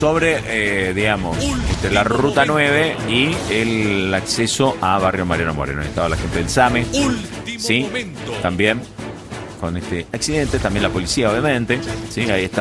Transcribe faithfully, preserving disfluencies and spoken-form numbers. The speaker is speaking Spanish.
sobre, eh, digamos, entre la ruta nueve y el acceso a Barrio Mariano Moreno. Estaba la gente del SAME, sí, también con este accidente, también la policía, obviamente, sí, ahí está.